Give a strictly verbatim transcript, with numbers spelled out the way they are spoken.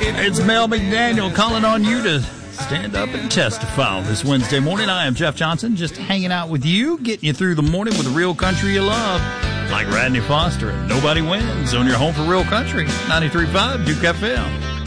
It's Mel McDaniel calling on you to stand up and testify this Wednesday morning. I am Jeff Johnson, just hanging out with you, getting you through the morning with the real country you love, like Radney Foster and Nobody Wins on your home for real country, ninety-three point five Duke F M.